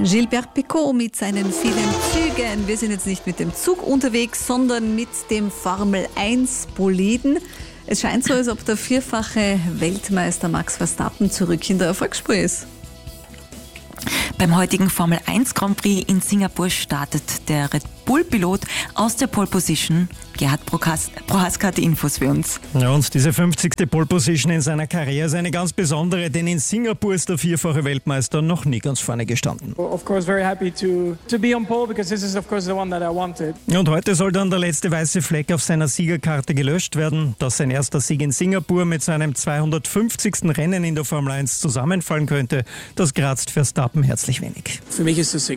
Gilbert Picot mit seinen vielen Zügen. Wir sind jetzt nicht mit dem Zug unterwegs, sondern mit dem Formel-1-Boliden. Es scheint so, als ob der vierfache Weltmeister Max Verstappen zurück in der Erfolgsspur ist. Beim heutigen Formel 1 Grand Prix in Singapur startet der Red Bull-Pilot aus der Pole Position. Gerhard Prohaska hat die Infos für uns. Ja, und diese 50. Pole Position in seiner Karriere ist eine ganz besondere, denn in Singapur ist der vierfache Weltmeister noch nie ganz vorne gestanden. Of course, very happy to be on pole because this is of course the one that I wanted. Und heute soll dann der letzte weiße Fleck auf seiner Siegerkarte gelöscht werden. Dass sein erster Sieg in Singapur mit seinem 250. Rennen in der Formel 1 zusammenfallen könnte, das kratzt Verstappen herzlich wenig. Für mich ist es